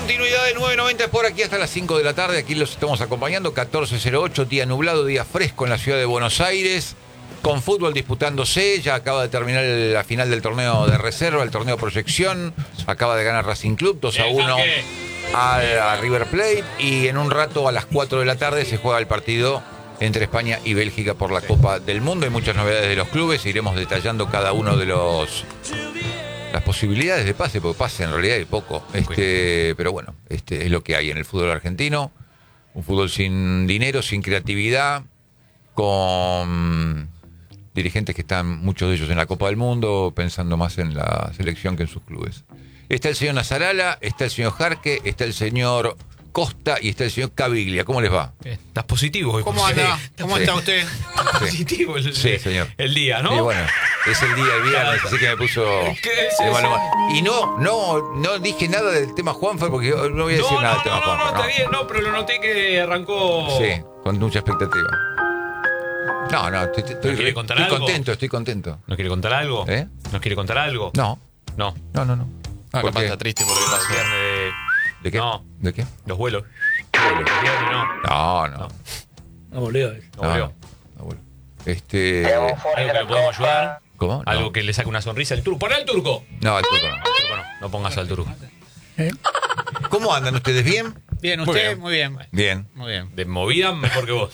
Continuidad de 990 por aquí hasta las 5 de la tarde. Aquí los estamos acompañando. 14:08, día nublado, día fresco en la ciudad de Buenos Aires. Con fútbol disputándose. Ya acaba de terminar la final del torneo de reserva, el torneo proyección. Acaba de ganar Racing Club 2-1 a River Plate. Y en un rato, a las 4 de la tarde, se juega el partido entre España y Bélgica por la Copa del Mundo. Hay muchas novedades de los clubes. Iremos detallando cada uno de las posibilidades de pase, porque pase en realidad hay poco. Pero bueno, es lo que hay en el fútbol argentino. Un fútbol sin dinero, sin creatividad, con dirigentes que están, muchos de ellos, en la Copa del Mundo, pensando más en la selección que en sus clubes. Está el señor Nazarala, está el señor Jarque, está el señor Costa y está el señor Caviglia. ¿Cómo les va? Estás positivo. ¿Cómo anda? ¿Cómo está usted? Positivo Sí, señor. el día, ¿no? Y bueno, es el día del viernes, así que me puso de mal humor. Y no dije nada del tema Juanfer, porque no voy a decir nada del tema Juanfer. Está bien, pero lo noté que arrancó. Sí, con mucha expectativa. ¿Quiere contar algo? Estoy contento. ¿Nos quiere contar algo? ¿Nos quiere contar algo? No. No. Capaz está triste por lo que pasó. ¿De qué? No. ¿De qué? Los vuelos. No. No volvió. No volvió. Bueno. ¿Algo que le podemos ayudar? ¿Cómo? No. ¿Algo que le saque una sonrisa al turco? ¡Poné al turco! No, el turco no. No pongas al turco. ¿Cómo andan ustedes? ¿Bien? Bien, usted, muy bien. Bien. Muy bien. De movida mejor que vos.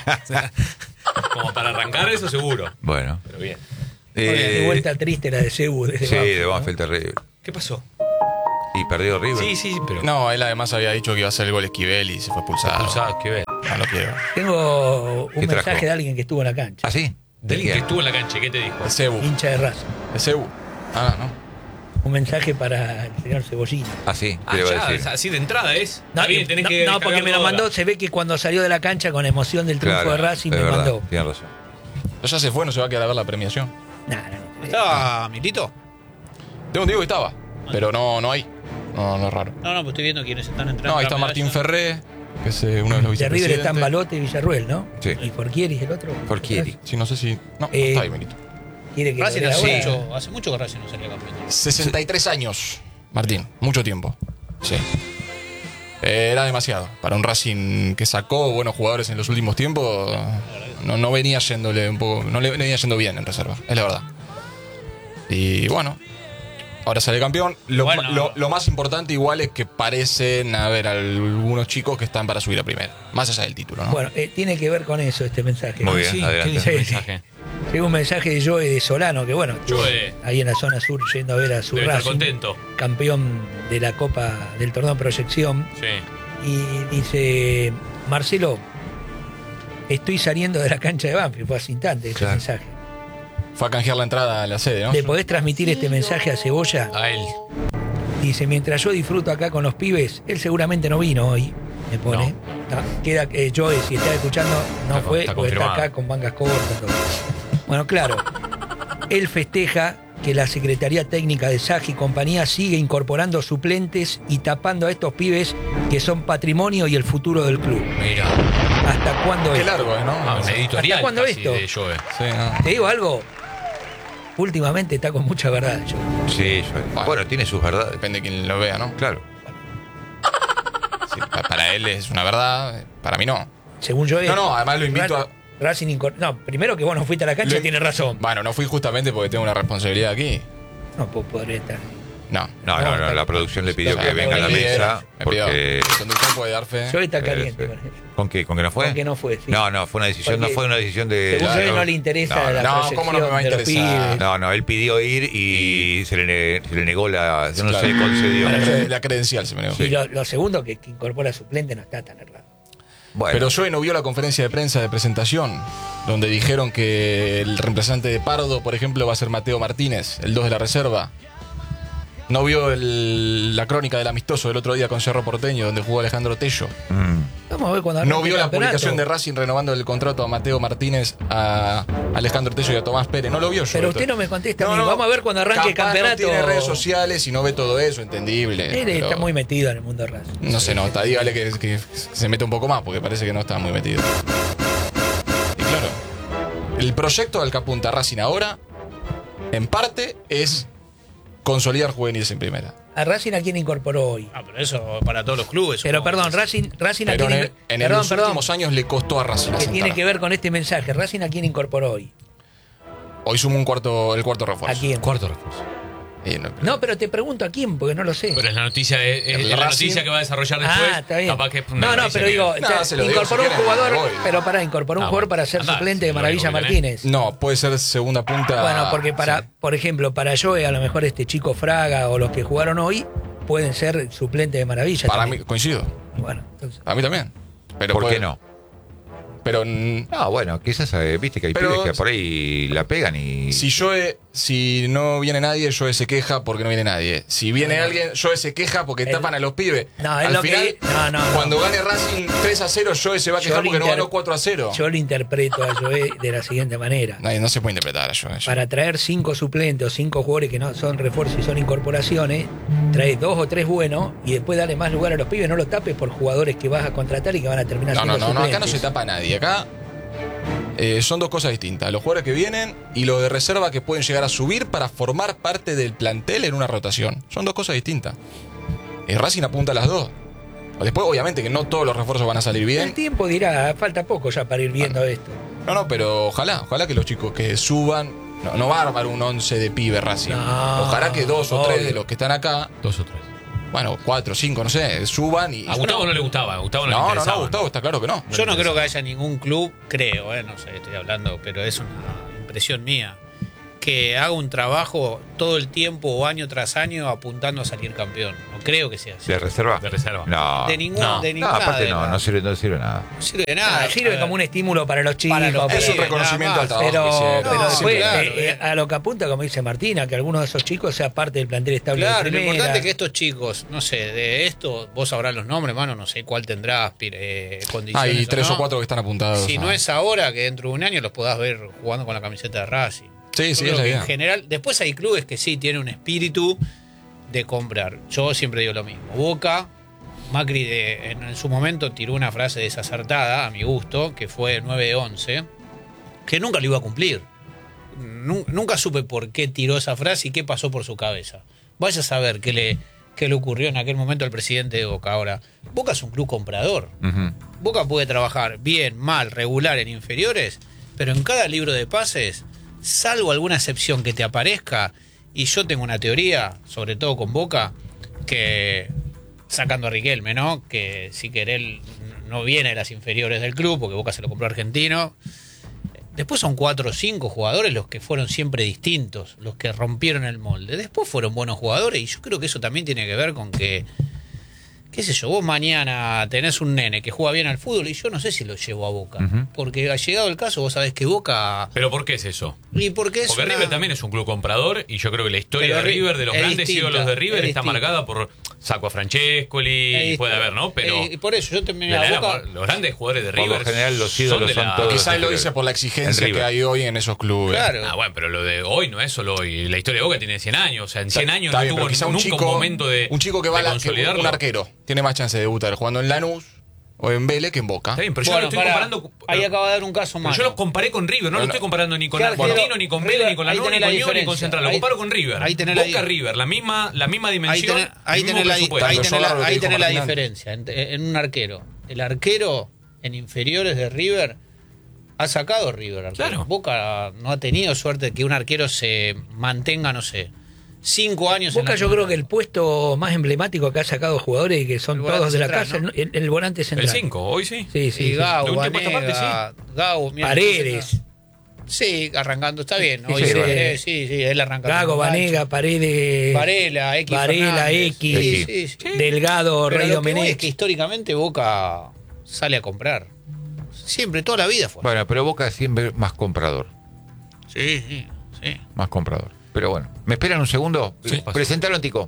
Como para arrancar eso seguro. Bueno. Pero bien. De vuelta triste la de Cebu. Sí, de Banfield terrible. ¿Qué pasó? Y perdió River. Sí, pero... No, él además había dicho que iba a hacer el gol Esquivel y se fue expulsado. ¿Qué ves? No lo quiero. Tengo un ¿Qué trajo? mensaje de alguien que estuvo en la cancha. ¿Ah, sí? De alguien que estuvo en la cancha, ¿qué te dijo? El Cebu. Hincha de Racing. El Cebu. No. Un mensaje para el señor Cebollino. Ah, sí. ¿Qué le va a decir? Así de entrada es. No, Está bien, tenés que porque me lo mandó. Se ve que cuando salió de la cancha con emoción del triunfo Claro, de Racing es me verdad, mandó. Tienes razón. Ya se fue, no se va a quedar a ver la premiación. No. ¿Estaba Milito? Tengo un digo que estaba, pero no hay. No es raro. No, pues estoy viendo quiénes están entrando. No, ahí está Martín Ferré, que es uno de los De River vicepresidentes. están Balote y Villarruel, ¿no? Sí. Y Forquieri es el otro. Forquieri. Sí, no sé si... No, está ahí, Milito. ¿Quiere que Racing lo hace lea ahora? mucho, hace mucho que Racing no salía campeón. 63 años, Martín. Mucho tiempo. Sí. Era demasiado. Para un Racing que sacó buenos jugadores en los últimos tiempos, no venía yéndole un poco... No le venía yendo bien en reserva, es la verdad. Y bueno... Ahora sale campeón. Lo más importante igual es que parecen haber algunos chicos que están para subir a primera. Más allá del título, ¿no? Bueno, tiene que ver con eso este mensaje. Muy bien, Sí, adelante. ¿qué dice el Sí. mensaje? Llegó un mensaje de Joe de Solano, que bueno, estuvo Joe. ahí en la zona sur yendo a ver a su Debe estar Racing, contento. campeón de la Copa del torneo Proyección. Sí. Y dice: Marcelo, estoy saliendo de la cancha de Banfield. Fue hace instante este Claro. mensaje. Fue a canjear la entrada a la sede, ¿no? ¿Le podés transmitir este mensaje a Cebolla? A él. Dice: mientras yo disfruto acá con los pibes, él seguramente no vino hoy. Me pone. Queda Joe, si está escuchando, no Está fue, porque está confirmado. acá con mangas cortas. Todo. Bueno, claro. Él festeja que la Secretaría Técnica de SAG y compañía sigue incorporando suplentes y tapando a estos pibes que son patrimonio y el futuro del club. Mira. ¿Hasta cuándo Qué esto? largo es, ¿no? Un editorial ¿Hasta cuándo casi esto? de Joe. Sí, no. Te digo algo. Últimamente está con mucha verdad. Sí, bueno, tiene sus verdades. Depende de quién lo vea, ¿no? Claro. Sí, para él es una verdad, para mí no. Según yo. No, además lo invito a... Racing no, primero que vos no fuiste a la cancha, tiene razón. Bueno, no fui justamente porque tengo una responsabilidad aquí. No podría estar. No. No, la producción le pidió No, que me venga a la pidieron, mesa. me pidió. Porque... El conductor puede dar fe. Yo está caliente con eso. ¿Con qué? ¿Con que no fue? Con que no fue, sí. No, fue una decisión, Porque no fue una decisión de... según yo, no le interesa la no, proyección ¿cómo no me va a de los interesar? pibes. No, él pidió ir y se le negó la... No Claro. se le concedió. La credencial se me negó. Y lo segundo, que incorpora suplente, no está tan errado. Bueno, Pero Joe no vio la conferencia de prensa de presentación, donde dijeron que el reemplazante de Pardo, por ejemplo, va a ser Mateo Martínez, el 2 de la reserva. No vio la crónica del amistoso del otro día con Cerro Porteño, donde jugó Alejandro Tello. Vamos a ver cuando No arranque vio el la campeonato. publicación de Racing renovando el contrato a Mateo Martínez, a Alejandro Tello y a Tomás Pérez. No lo vio yo. Pero usted no me contesta a mí. Vamos a ver cuando arranque el Capaz campeonato. No tiene redes sociales y no ve todo eso, entendible. Él pero está muy metido en el mundo de Racing. no se nota, dígale que se mete un poco más, porque parece que no está muy metido. Y claro, el proyecto al que apunta Racing ahora, en parte, es consolidar juveniles en primera. ¿A Racing a quién incorporó hoy? Ah, pero eso para todos los clubes. Pero supongo. perdón, Racing a Pero quién... en los últimos años le costó a Racing que asentar. tiene que ver con este mensaje. ¿Racing a quién incorporó hoy? Hoy sumó el cuarto refuerzo. ¿A quién? Cuarto refuerzo. No, pero te pregunto a quién, porque no lo sé. Pero es la noticia, es la Racing. noticia que va a desarrollar después. Está bien. Capaz que es una No, noticia pero que- digo, No, se lo digo, incorporó si un quieren, jugador, voy. pero incorporó un jugador para ser andá, suplente de si lo Maravilla único que tenés. Martínez. No, puede ser segunda punta. Bueno, porque por ejemplo, para Joe, a lo mejor este chico Fraga o los que jugaron hoy pueden ser suplentes de Maravilla. Para también. mí, coincido. Bueno, entonces. A mí también. Pero ¿Por puede- qué no? Pero No, bueno, quizás, viste que hay Pero- pibes que por ahí la pegan y... si no viene nadie, Joe se queja porque no viene nadie. Si viene alguien, Joe se queja porque El- tapan a los pibes. No, es Al lo final, que- no. cuando gane Racing 3-0, Joe se va a Yo quejar lo porque no inter- ganó 4-0. Yo lo interpreto a Joe de la siguiente manera. No se puede interpretar a Joe. Para traer 5 suplentes o 5 jugadores que no son refuerzos y son incorporaciones, traes 2 o 3 buenos y después dale más lugar a los pibes, no los tapes por jugadores que vas a contratar y que van a terminar No, siendo acá no suplentes. se tapa a nadie. Acá son dos cosas distintas. Los jugadores que vienen y los de reserva que pueden llegar a subir para formar parte del plantel en una rotación. Son dos cosas distintas. Racing apunta a las dos. Después, obviamente, que no todos los refuerzos van a salir El bien. tiempo dirá, falta poco ya para ir viendo esto. No, pero ojalá que los chicos que suban. No va a armar un 11 de pibe Racing. No, Ojalá que 2 o 3 obvio. de los que están acá, 2 o 3. bueno, 4 o 5, no sé, suban y. A Gustavo no le gustaba, a Gustavo no le No, interesaba. Gustavo, está claro que no. Yo no creo que haya ningún club, creo, no sé, estoy hablando, pero es una impresión mía, que haga un trabajo todo el tiempo o año tras año apuntando a salir campeón. No creo que sea así. ¿De reserva? De reserva. No. De ningún, No. de No, ninguna aparte de no, las- no sirve nada. no sirve de Nada, nada. sirve como un estímulo para los chicos. Para los pero- Es un pibes, reconocimiento nada al trabajo Pero, que hicieron. pero No, después, claro, a lo que apunta, como dice Martina, que alguno de esos chicos sea parte del plantel estable Claro, de lo primera. importante es que estos chicos, no sé, de esto, vos sabrás los nombres, mano, no sé cuál tendrá condiciones. Hay 3 no. o 4 que están apuntados. Si no es ahora, que dentro de un año los podás ver jugando con la camiseta de Racing. Sí, Yo sí, creo es la que idea. en general, después hay clubes que sí tienen un espíritu de comprar. Yo siempre digo lo mismo. Boca, Macri en su momento tiró una frase desacertada, a mi gusto, que fue 9-11, que nunca lo iba a cumplir. Nunca supe por qué tiró esa frase y qué pasó por su cabeza. Vaya a saber qué le ocurrió en aquel momento al presidente de Boca. Ahora, Boca es un club comprador. Ujú. Boca puede trabajar bien, mal, regular en inferiores, pero en cada libro de pases, salvo alguna excepción que te aparezca, y yo tengo una teoría, sobre todo con Boca, que sacando a Riquelme, ¿no? Que si querés no viene de las inferiores del club, porque Boca se lo compró Argentino. Después son 4 o 5 jugadores los que fueron siempre distintos, los que rompieron el molde. Después fueron buenos jugadores y yo creo que eso también tiene que ver con que, qué sé yo, vos mañana tenés un nene que juega bien al fútbol y yo no sé si lo llevo a Boca. Ujú. Porque ha llegado el caso, vos sabés que Boca... ¿Pero por qué es eso? Y porque es Porque una- River también es un club comprador y yo creo que la historia Pero de River, de los es grandes distinta, ídolos de River, es está distinta. marcada por saco a Francescoli, Es y puede haber, ¿no? Pero y por eso yo también de la a era- Boca... los grandes jugadores de Por lo River general, los ídolos de son la- todos- Quizás lo dice por la exigencia En que River. hay hoy en esos clubes. Claro. Ah, bueno, pero lo de hoy no es solo hoy. La historia de Boca tiene 100 años. O sea, en 100 años Está no bien, tuvo pero quizá nunca un momento de un chico que va de a la, consolidarlo. un arquero tiene más chance de debutar jugando en Lanús o en Vélez que en Boca. Está bien, pero yo Bueno, lo estoy pará, comparando. ahí acaba de dar un caso Pero más. yo lo comparé con River, no lo Bueno, estoy comparando ni con ¿qué Argentino, arquero? ni con River, Vélez, ni con ahí Lanús, ni tenés la con Unión, ni con diferencia. Central. Lo Ahí- comparo con River. ahí tenés la Boca di- River, la misma Ahí dimensión. tenés, ahí el tenés mismo la, presupuesto. ahí Tanto tenés yo la- hablo de ahí que tenés dijo la Martín. diferencia en un arquero. El arquero en inferiores de River ha sacado River. Arquero. Claro. Boca no ha tenido suerte de que un arquero se mantenga, no sé, 5 años en Boca la yo creo que primera. el puesto más emblemático que ha sacado jugadores y que son El volante todos de la central, casa, ¿no? el volante El central. 5, hoy sí. Sí, sí, Sí, sí. Gau, La última Vanega, parte, Gau, mira, Paredes. Sí, arrancando, está bien. Sí, Hoy sí, sí, sí, él arranca. Gago, con un Vanega, gancho. Paredes, Varela, X. Varela, Fernández. X, Sí, sí, sí. Delgado, Pero Rey lo que voy es Domenech. que históricamente Boca sale a comprar. Siempre, toda la vida fue. Bueno, pero Boca siempre más comprador. Sí, sí, sí. Más comprador. Pero bueno, ¿me esperan un segundo? Sí. Presentalo, Tico.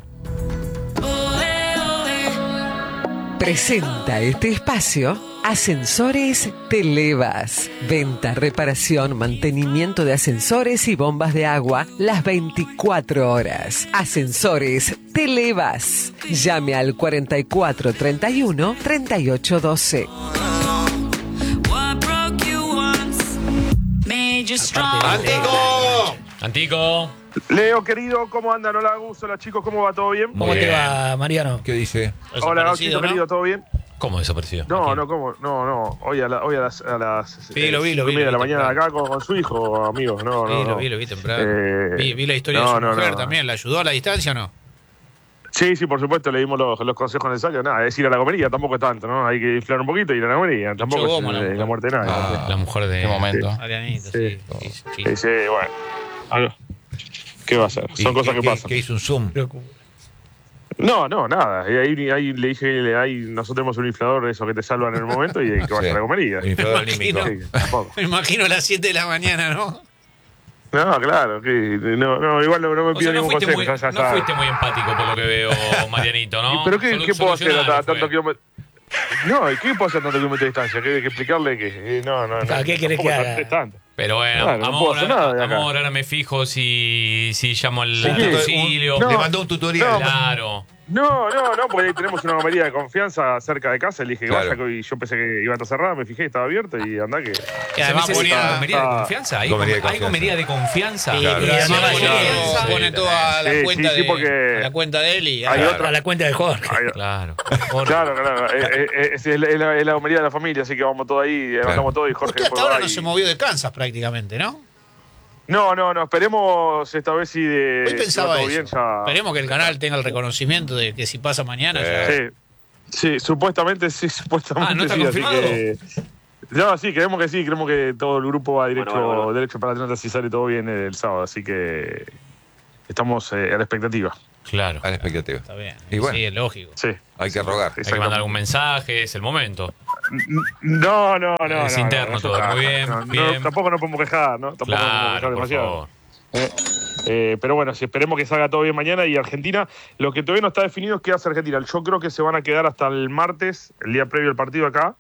Presenta este espacio Ascensores Televas. Venta, reparación, mantenimiento de ascensores y bombas de agua las 24 horas. Ascensores Televas. Llame al 4431 3812. Antico. Antico. Leo, querido, ¿cómo andan? Hola, Gus, hola chicos, ¿cómo va? ¿Todo bien? ¿Cómo Muy te bien. va, Mariano? ¿Qué dice? Hola, Desaparecido, Gauchito, ¿no? querido, ¿todo bien? ¿Cómo desapareció? No, ¿cómo? No. Hoy a las Sí, lo vi 5:30 de la mañana temprano. acá con su hijo, amigos. No. Lo vi temprano. Eh, Vi la historia de no, su no, mujer no. también. ¿La ayudó a la distancia o no? Sí, por supuesto, le dimos los consejos necesarios. Nada, es ir a la comería, tampoco es tanto, ¿no? Hay que inflar un poquito y ir a la comería. Tampoco goma la es mujer. la muerte de nadie. Ah, La mujer de. qué momento. Marianito, Sí. sí. Sí, bueno. Algo. ¿Qué va a hacer? Son cosas que pasan. Que hizo un Zoom. No, nada. Y ahí le dije, ahí nosotros tenemos un inflador, eso que te salvan en el momento y que vaya Sí. a la comería. El inflador anímico. Sí, tampoco. Me imagino a las 7 de la mañana, ¿no? No, claro, que no, igual no me O sea, pido no ningún fuiste, consejo, muy, ya no está. fuiste muy empático por lo que veo, Marianito, ¿no? ¿Pero qué puedo hacer Solucionalo a fue. tanto kilómetro? No, ¿y qué puedo hacer a tanto kilómetro de distancia? ¿Qué explicarle que no. ¿Qué querés tampoco que haga? es tanto. Pero bueno, Claro, no puedo hacer nada de acá. amor, ahora me fijo si llamo al Sí, auxilio. no. Le mandó un tutorial. Claro. No, porque ahí tenemos una comería de confianza cerca de casa. Le dije que Claro. vaya, y yo pensé que iba a estar cerrada, me fijé, estaba abierto y andá que... Y además ¿Se necesita ponía... comería de confianza? ¿Hay Comería de hay confianza. comería de confianza? Y, Claro. y además Sí, ponía- sí, pone sí. todo a la Sí, cuenta sí, porque a la cuenta de él y hay a- otra- A la cuenta de Jorge. Claro. Claro. Es la comería de la familia, así que vamos todos ahí, andamos todos y Jorge... Usted hasta por ahora ahí. no se movió de Kansas prácticamente, ¿no? No, esperemos esta vez si de... Hoy pensaba si va todo eso. bien, ya... Esperemos que el canal tenga el reconocimiento de que si pasa mañana ya... Sí, supuestamente sí. ¿no está sí, confirmado? así que... No, sí, creemos que todo el grupo va derecho para Atlanta si sale todo bien el sábado, así que estamos a la expectativa. Claro. A la expectativa. Está bien. Y bueno. Sí, es lógico. Sí. Hay que rogar. Hay que mandar algún mensaje, es el momento. No. Es interno todo, muy bien, bien. Tampoco nos podemos quejar, ¿no? Tampoco nos podemos Claro, quejar por demasiado. favor. Pero bueno, si esperemos que salga todo bien mañana. Y Argentina, lo que todavía no está definido es qué hace Argentina. Yo creo que se van a quedar hasta el martes, el día previo al partido acá,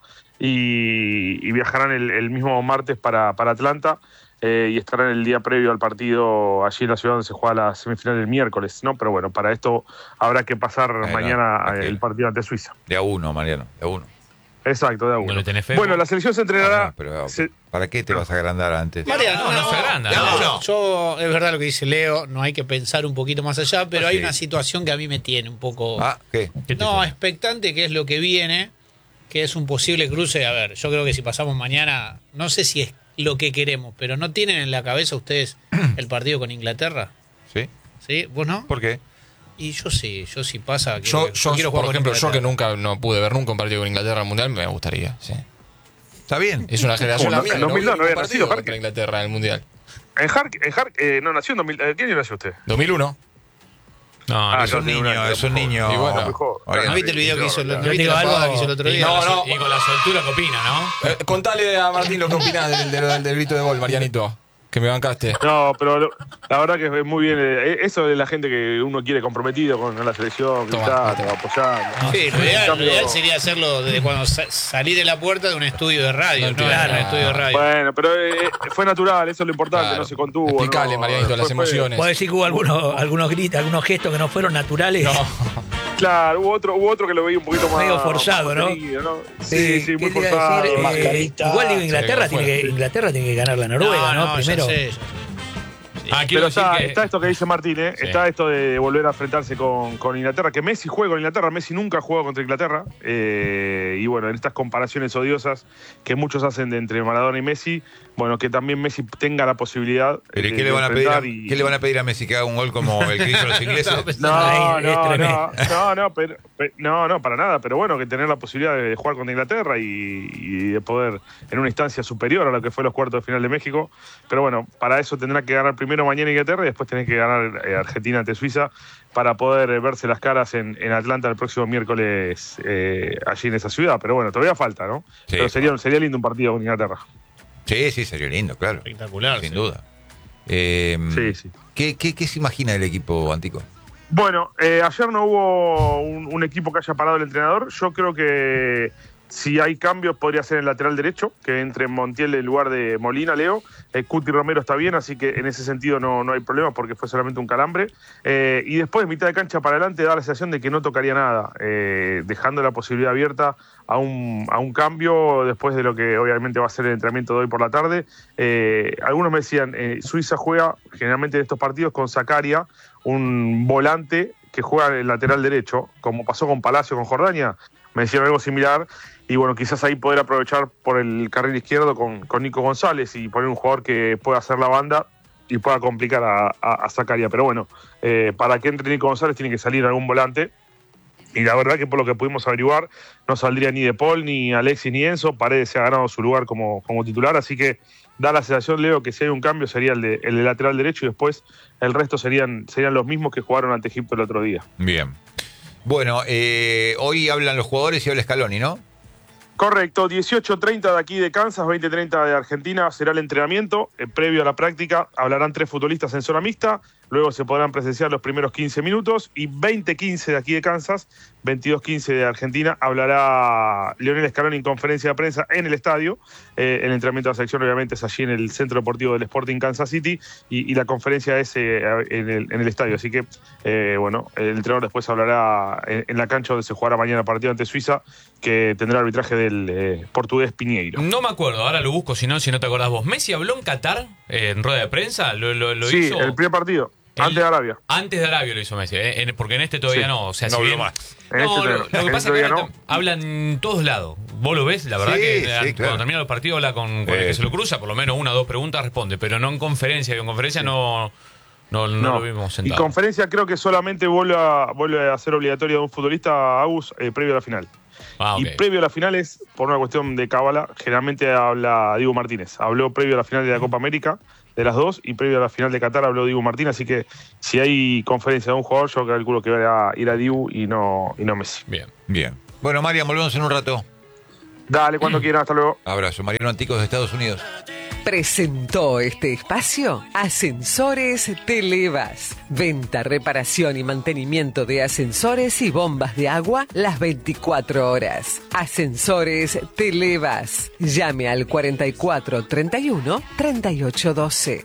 y viajarán el mismo martes para Atlanta. Y estarán el día previo al partido allí en la ciudad donde se juega la semifinal el miércoles, ¿no? Pero bueno, para esto habrá que pasar Ahí va, mañana tranquilo. el partido ante Suiza. De a uno, Mariano. De a uno. Exacto, de a uno. ¿No le tenés fe? Bueno, la selección se entrenará... No, pero se- ¿para qué te vas a agrandar antes? Mariano, No se agranda. No, yo, es verdad lo que dice Leo, no hay que pensar un poquito más allá, pero hay Sí. una situación que a mí me tiene un poco... Ah, ¿qué? ¿Qué te No, fue? expectante, que es lo que viene, que es un posible cruce. A ver, yo creo que si pasamos mañana, no sé si es lo que queremos, pero ¿no tienen en la cabeza ustedes el partido con Inglaterra? ¿Sí? ¿Sí? ¿Vos no? ¿Por qué? Y yo sí pasa. Yo, quiero jugar por con ejemplo, yo que Inglaterra. no pude ver nunca un partido con Inglaterra al Mundial, me gustaría. Sí. ¿Está bien? Es una generación ¿Cómo? la mía. En 2002 no vi había ningún partido nacido, contra Parque. Inglaterra en el Mundial. En Hark, no, nació en 2000. ¿Qué año nació usted? 2001. No, Es un niño, es un niño. Y bueno. Oriente. ¿No viste el video que hizo, Claro. ¿no viste Yo la digo jugada algo- que hizo el otro y, día? con la, No, y con la soltura que opina, ¿no? Contale a Martín lo que opinás del grito de gol, Marianito. Que me bancaste. No, pero la verdad que es muy bien. Eso es la gente que uno quiere comprometido con la selección, Toma, gritando, mate. apoyando. Sí, En cambio- lo ideal sería hacerlo desde cuando salí de la puerta de un estudio de radio, No no, entiendo. en un estudio de radio. Bueno, pero fue natural, eso es lo importante, Claro. no se contuvo. Explicale, no, Marianito, las fue- emociones. ¿Puedo decir que hubo algunos gritos, algunos gestos que no fueron naturales? Claro, hubo otro que lo veía un poquito más. Medio forzado, más ¿no? contenido, Sí, ¿Qué muy te iba a forzado. decir? Igual digo, Inglaterra Se quedó Inglaterra tiene que ganar la Noruega, ¿no? ya Primero. sé. Ah, quiero Pero decir que... está esto que dice Martín, ¿eh? Sí. Está esto de volver a enfrentarse con Inglaterra, que Messi juega con Inglaterra, Messi nunca ha jugado contra Inglaterra, y bueno, en estas comparaciones odiosas que muchos hacen de entre Maradona y Messi, bueno, que también Messi tenga la posibilidad ¿Pero de qué le van a pedir enfrentar y- qué le van a pedir a Messi que haga un gol como el que hizo los ingleses? No, Ahí, es tremendo. no, para nada, pero bueno, que tener la posibilidad de jugar contra Inglaterra y de poder en una instancia superior a lo que fue los cuartos de final de México, pero bueno, para eso tendrá que ganar primero mañana Inglaterra y después tenés que ganar Argentina ante Suiza para poder verse las caras en Atlanta el próximo miércoles allí en esa ciudad, pero bueno, todavía falta, ¿no? Sí, pero sería lindo un partido con Inglaterra. Sí, sería lindo, claro. Espectacular. Sin sí. duda. Sí. ¿Qué se imagina del equipo Antico? Bueno, ayer no hubo un equipo que haya parado el entrenador. Yo creo que Si hay cambios, podría ser el lateral derecho, que entre Montiel en lugar de Molina, Leo. Cuti Romero está bien, así que en ese sentido no hay problema porque fue solamente un calambre. Y después, de mitad de cancha para adelante, da la sensación de que no tocaría nada, dejando la posibilidad abierta a un cambio después de lo que obviamente va a ser el entrenamiento de hoy por la tarde. Algunos me decían, Suiza juega generalmente en estos partidos con Zakaria, un volante que juega en el lateral derecho, como pasó con Palacio, con Jordania. Me decían algo similar, y bueno, quizás ahí poder aprovechar por el carril izquierdo con Nico González y poner un jugador que pueda hacer la banda y pueda complicar a Zakaria. Pero bueno, para que entre Nico González tiene que salir algún volante, y la verdad que por lo que pudimos averiguar, no saldría ni De Paul, ni Alexis, ni Enzo. Paredes se ha ganado su lugar como titular, así que da la sensación, Leo, que si hay un cambio sería el de lateral derecho, y después el resto serían los mismos que jugaron ante Egipto el otro día. Bien. Bueno, hoy hablan los jugadores y habla Scaloni, ¿no? Correcto, 18:30 de aquí de Kansas, 20:30 de Argentina será el entrenamiento. Previo a la práctica hablarán 3 futbolistas en zona mixta, luego se podrán presenciar los primeros 15 minutos, y 20:15 de aquí de Kansas, 22:15 de Argentina, hablará Lionel Scaloni en conferencia de prensa en el estadio. El entrenamiento de la selección obviamente es allí en el Centro Deportivo del Sporting Kansas City, y la conferencia es en el estadio. Así que, bueno, el entrenador después hablará en la cancha donde se jugará mañana el partido ante Suiza, que tendrá el arbitraje del portugués Piñeiro. No me acuerdo, ahora lo busco, si no te acordás vos. ¿Messi habló en Qatar en rueda de prensa? ¿Lo sí, hizo? el primer partido. Antes de Arabia. Antes de Arabia lo hizo Messi, porque en este todavía Sí. no. O sea, No si habló bien- más. No, lo que pasa es que ahora no. hablan en todos lados. Vos lo ves, la verdad Sí, que sí, cuando claro. termina el partido habla con el que se lo cruza, por lo menos 1 o 2 preguntas responde, pero no en conferencia. En conferencia no lo vimos Y sentado. conferencia creo que solamente vuelve a ser obligatoria de un futbolista, Agus, previo a la final. Ah, ok. Y previo a la final es, por una cuestión de cábala, generalmente habla Diego Martínez. Habló previo a la final de la Copa América, de las dos, y previo a la final de Qatar habló Diego Martínez. Así que si hay conferencia de un jugador, yo calculo que va a ir a Diego y no Messi. Bien. Bien. Bueno, Marian, volvemos en un rato. Dale, cuando quieran, hasta luego. Abrazo. Mariano Anticos de Estados Unidos. Presentó este espacio Ascensores Televas. Venta, reparación y mantenimiento de ascensores y bombas de agua las 24 horas. Ascensores Televas. Llame al 44 31 38 12.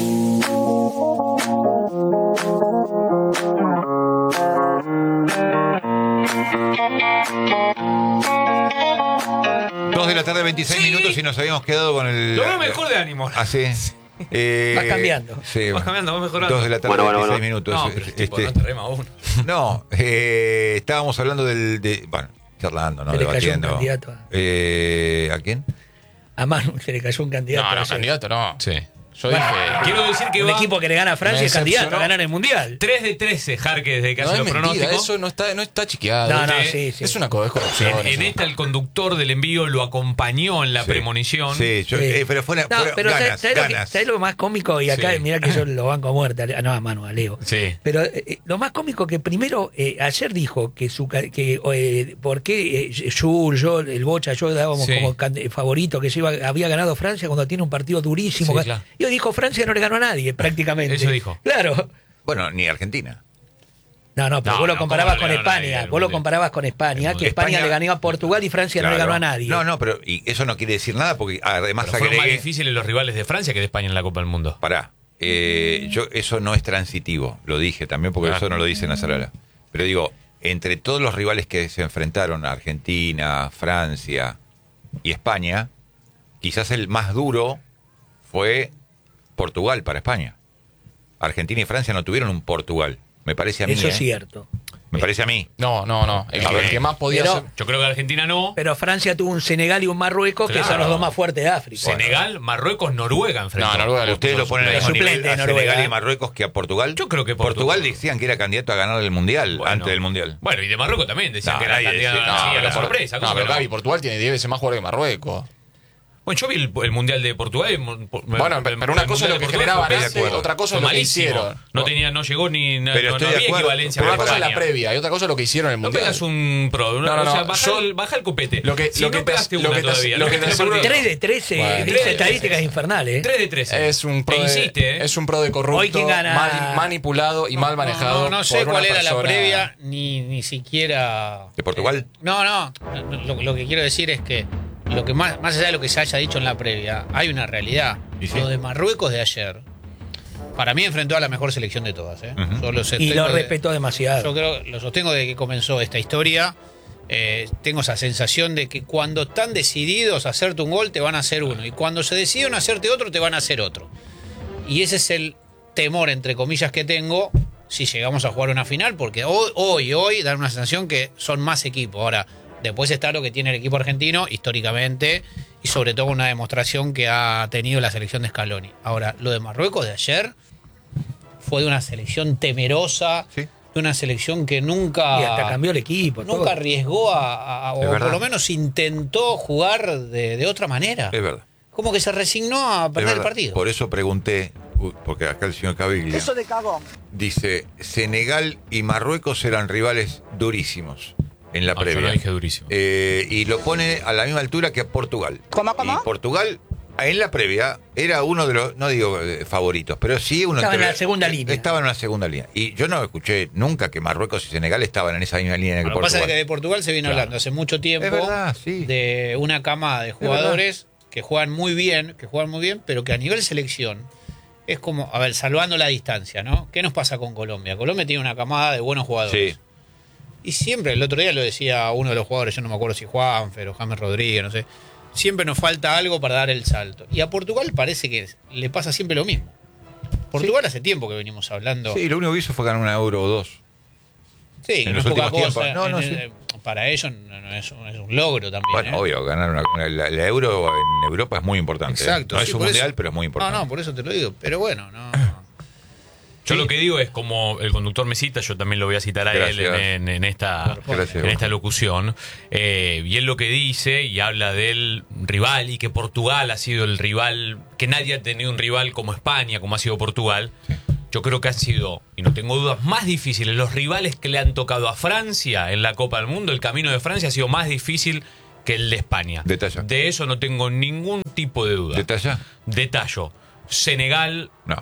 Dos de la tarde, 26 minutos, y nos habíamos quedado con el... Lo veo mejor de ánimo. Así. Vas cambiando. Sí, Vas cambiando, vas mejorando. 2 de la tarde, 26 minutos. No, pero tipo, no te rema uno. No, estábamos hablando bueno, charlando, ¿no? Se le cayó un Debatiendo. candidato ¿A quién? A Manu se le cayó un candidato. No, a ser- candidato no. Sí. Yo Bueno, dije. Quiero decir que un va equipo que le gana a Francia Me es candidato a decepcionó. ganar el Mundial. 3 de 13, Jarque, desde que No hace es los mentira, pronósticos. eso no está chequeado. No, no, Usted- sí. Es una corrupción. En esta el conductor del envío lo acompañó en la Sí. premonición. Sí, Sí. pero fue No, pero ganas, ¿sabes lo más cómico? Y acá, Sí. mirá que yo lo banco a muerte. No, a Manu, a Leo. Sí. Pero lo más cómico que primero, ayer dijo que por qué yo, el Bocha, yo dábamos Sí. como favorito, que había ganado Francia cuando tiene un partido durísimo. Sí, claro. Y hoy dijo, Francia no le ganó a nadie, prácticamente. Eso dijo. Claro. Bueno, ni Argentina. No, pero No, vos lo no, comparabas ¿cómo con no le ganó a nadie España. al Vos lo Mundial? comparabas con España, que España España- le ganó a Portugal y Francia no le ganó a nadie. No, pero y eso no quiere decir nada, porque además Pero fueron más agregué... difíciles los rivales de Francia que de España en la Copa del Mundo. Pará, eso no es transitivo, lo dije también, porque Claro. eso no lo dice Nasrallah. Pero digo, entre todos los rivales que se enfrentaron, Argentina, Francia y España, quizás el más duro fue Portugal para España. Argentina y Francia no tuvieron un Portugal, me parece a mí. Eso es cierto. Me parece a mí. No. El que más podía Pero- ser. Yo creo que Argentina no. Pero Francia tuvo un Senegal y un Marruecos, que Claro. son los dos más fuertes de África. Senegal, Marruecos, Noruega enfrentó. No, Noruega le ¿Ustedes puso lo ponen al suplente. mismo nivel Suplente a de Noruega, Senegal y ¿eh? Marruecos que a Portugal? Yo creo que Portugal decían que era candidato a ganar el Mundial, Bueno. antes del Mundial. Bueno, y de Marruecos también decían No, que era nadie candidato decía- a no, la pero- sorpresa. No, ¿cómo pero que no? Gaby, Portugal tiene 10 veces más jugadores que Marruecos. Bueno, yo vi el Mundial de Portugal. Bueno, pero una cosa es lo que generaban antes, otra cosa es lo que hicieron. No llegó ni no Pero había equivalencia. Pero con una cosa es la España. previa y otra cosa es lo que hicieron en el No Mundial. pegas un pro. O sea, baja el copete. Si no pegaste una todavía. lo que te aseguro- 3 de 13, Bueno. dice 3 de estadísticas infernales. 3 de 13. Es un pro Te insiste, es un pro de corrupto, Hoy quién gana. mal manipulado y mal manejado. No sé por cuál una era la persona- previa, ni siquiera. ¿De Portugal? No. Lo que quiero decir es que lo que más allá de lo que se haya dicho en la previa, hay una realidad. ¿Y sí? Lo de Marruecos de ayer, para mí enfrentó a la mejor selección de todas. Yo lo Y sostengo lo de- respetó demasiado. Yo creo, lo sostengo de que comenzó esta historia. Tengo esa sensación de que cuando están decididos a hacerte un gol, te van a hacer uno. Y cuando se deciden a hacerte otro, te van a hacer otro. Y ese es el temor, entre comillas, que tengo si llegamos a jugar una final, porque hoy dan una sensación que son más equipos. Ahora, después está lo que tiene el equipo argentino históricamente y sobre todo una demostración que ha tenido la selección de Scaloni. Ahora, lo de Marruecos de ayer fue de una selección temerosa, Sí. de una selección que nunca... Y hasta cambió el equipo. Nunca todo. arriesgó o Es verdad. por lo menos intentó jugar de otra manera. Es verdad. Como que se resignó a Es perder el verdad. partido. Por eso pregunté, porque acá el señor Caviglia Eso de cagón. dice, Senegal y Marruecos eran rivales durísimos en la Yo previa. lo dije durísimo. Y lo pone a la misma altura que a Portugal. ¿Cómo? Y Portugal, en la previa, era uno de los, no digo favoritos, pero sí uno... Estaba en la segunda línea. Estaba en la segunda línea. Y yo no escuché nunca que Marruecos y Senegal estaban en esa misma línea que Lo que pasa es Portugal. que de Portugal se viene Claro. hablando hace mucho tiempo Es verdad, sí. de una cama de jugadores que juegan muy bien, pero que a nivel selección es como, a ver, salvando la distancia, ¿no? ¿Qué nos pasa con Colombia? Colombia tiene una camada de buenos jugadores. Sí. Y siempre, el otro día lo decía uno de los jugadores, yo no me acuerdo si Juanfer o James Rodríguez, no sé. Siempre nos falta algo para dar el salto. Y a Portugal parece que le pasa siempre lo mismo. Portugal hace tiempo que venimos hablando. Sí, lo único que hizo fue ganar 1 euro o 2. Sí, en no los es poca últimos cosa. tiempos. No, sí. Para ellos no es un logro también. Bueno, obvio, ganar la euro en Europa es muy importante. Exacto. No sí, es un por mundial, eso- pero es muy importante. No, por eso te lo digo. Pero bueno, no. Yo lo que digo es, como el conductor me cita, yo también lo voy a citar a Gracias. él en esta locución. Y él lo que dice, y habla del rival, y que Portugal ha sido el rival, que nadie ha tenido un rival como España, como ha sido Portugal. Yo creo que han sido, y no tengo dudas, más difíciles los rivales que le han tocado a Francia en la Copa del Mundo. El camino de Francia ha sido más difícil que el de España. Detalla. De eso no tengo ningún tipo de duda. ¿Detalla? Detallo. Senegal, No.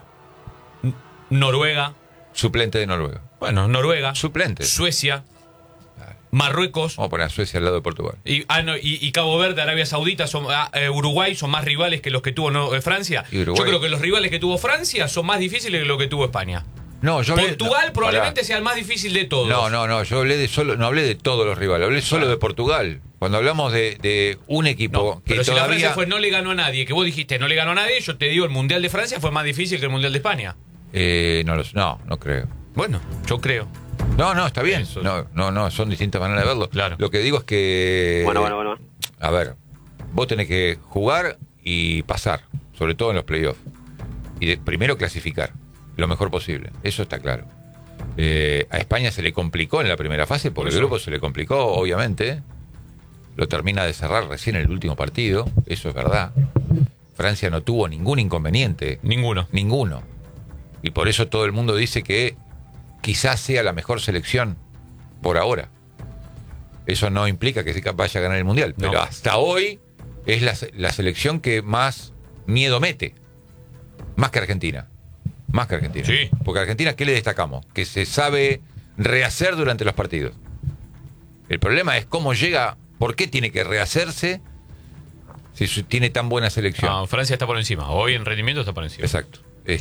Noruega. Suplente de Noruega. Bueno, Noruega. Suplente. Suecia. Marruecos. Vamos a poner a Suecia al lado de Portugal. Y Cabo Verde, Arabia Saudita, Uruguay son más rivales que los que tuvo Francia. Y Uruguay. Yo creo que los rivales que tuvo Francia son más difíciles que los que tuvo España. No, yo hablé- Portugal no, probablemente pará. sea el más difícil de todos. No, yo hablé de solo, no hablé de todos los rivales, hablé solo de Portugal. Cuando hablamos de un equipo No, que pero si la todavía... Francia no le ganó a nadie, que vos dijiste no le ganó a nadie, yo te digo el Mundial de Francia fue más difícil que el Mundial de España. no creo. Bueno, yo creo. No, está bien. Eso. No, son distintas maneras de verlo. Claro. Lo que digo es que... Bueno. A ver, vos tenés que jugar y pasar, sobre todo en los playoffs. Y primero clasificar lo mejor posible. Eso está claro. A España se le complicó en la primera fase, porque el grupo se le complicó, obviamente. Lo termina de cerrar recién en el último partido, eso es verdad. Francia no tuvo ningún inconveniente. Ninguno. Y por eso todo el mundo dice que quizás sea la mejor selección por ahora. Eso no implica que vaya a ganar el Mundial, pero No. hasta hoy es la selección que más miedo mete. Más que Argentina. Sí. Porque a Argentina, ¿qué le destacamos? Que se sabe rehacer durante los partidos. El problema es cómo llega, por qué tiene que rehacerse si tiene tan buena selección. No, Francia está por encima. Hoy en rendimiento está por encima. Exacto.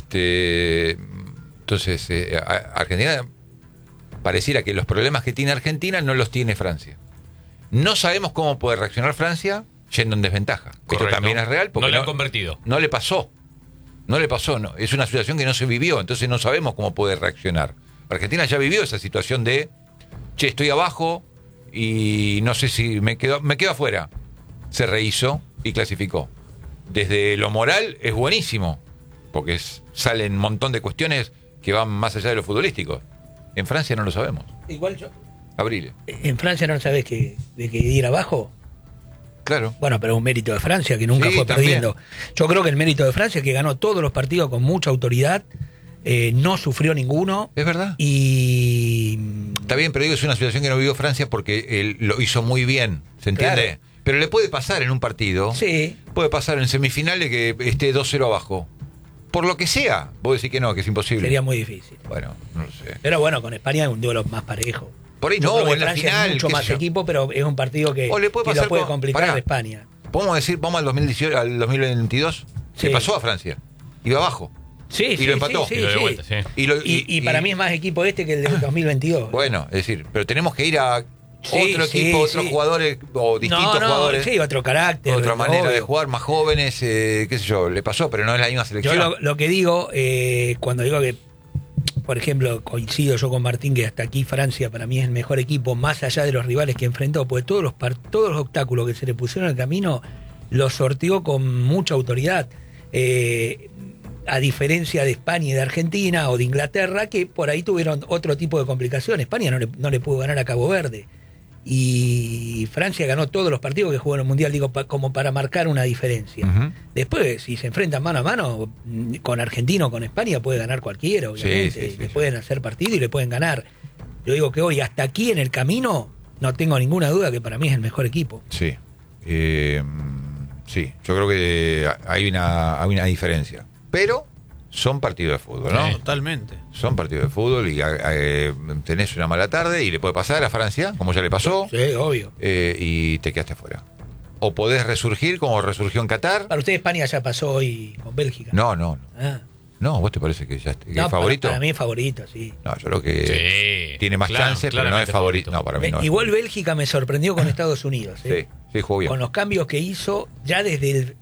Entonces, Argentina pareciera que los problemas que tiene Argentina no los tiene Francia. No sabemos cómo puede reaccionar Francia yendo en desventaja. Correcto. Esto también es real porque no le han convertido. no le pasó. No. Es una situación que no se vivió, entonces no sabemos cómo puede reaccionar. Argentina ya vivió esa situación de, che, estoy abajo y no sé si me quedo afuera. Se rehizo y clasificó. Desde lo moral es buenísimo, porque salen un montón de cuestiones que van más allá de lo futbolístico. En Francia no lo sabemos. Igual yo. Abril. En Francia no sabes de que ir abajo. Claro. Bueno, pero es un mérito de Francia que nunca Sí, fue también. perdiendo. Yo creo que el mérito de Francia es que ganó todos los partidos con mucha autoridad, no sufrió ninguno. Es verdad. Y Está bien, pero digo, es una situación que no vivió Francia porque él lo hizo muy bien, ¿se entiende? Claro. Pero le puede pasar en un partido, sí, puede pasar en semifinales que esté 2-0 abajo. Por lo que sea, vos decís que no, que es imposible. sería muy difícil. Bueno, no lo sé. Pero bueno, con España es un duelo más parejo. Por ahí Yo no, creo que en la Francia final. es mucho qué más sé yo. equipo, pero es un partido que, O le puede que pasar lo puede con- complicar pará. a España. Podemos decir, vamos al 2018, al 2022, Sí. le pasó a Francia. Iba abajo. Sí, Y sí, lo empató. sí, Y lo de sí. vuelta, sí. Y para mí es más equipo este que el del 2022. Bueno, es decir, pero tenemos que ir a Sí, otro sí, equipo, sí. otros jugadores o distintos jugadores. Sí, otro carácter. Otra manera obvio. de jugar, más jóvenes, qué sé yo, le pasó, pero no es la misma Yo selección. lo que digo, cuando digo que, por ejemplo, coincido yo con Martín, que hasta aquí Francia para mí es el mejor equipo, más allá de los rivales que enfrentó, porque todos los obstáculos que se le pusieron en el camino los sorteó con mucha autoridad. A diferencia de España y de Argentina o de Inglaterra, que por ahí tuvieron otro tipo de complicaciones. España no le pudo ganar a Cabo Verde. Y Francia ganó todos los partidos que jugó en el Mundial, digo, como para marcar una diferencia. Ujú. Después, si se enfrentan mano a mano, con Argentina o con España puede ganar cualquiera, obviamente. Sí, sí, le sí. pueden hacer partido y le pueden ganar. Yo digo que hoy, hasta aquí en el camino, no tengo ninguna duda que para mí es el mejor equipo. Sí. Sí, yo creo que hay una diferencia. Pero son partidos de fútbol, ¿no? Sí. Totalmente. Son partidos de fútbol y tenés una mala tarde y le puede pasar a Francia, como ya le pasó, Sí, obvio. y te quedaste afuera. O podés resurgir como resurgió en Qatar. Para usted España ya pasó hoy con Bélgica. No, no. Ah. No, ¿vos te parece que ya que No, es favorito? Para mí es favorito, sí. No, yo creo que Sí, tiene más claro, chances, pero no es claramente favorito. favorito. No, para mí no. es Igual favorito. Bélgica me sorprendió con Estados Unidos. Sí, sí, jugó bien. Con los cambios que hizo, ya desde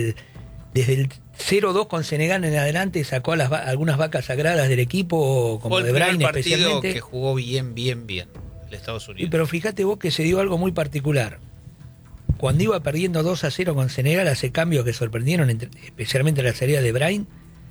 el 0-2 con Senegal en adelante sacó a algunas vacas sagradas del equipo, como Fue el De primer Bruyne partido especialmente. que jugó bien el Estados Sí, Unidos. pero fíjate vos que se dio algo muy particular. Cuando iba perdiendo 2-0 con Senegal, hace cambios que sorprendieron, especialmente la salida de Bruyne,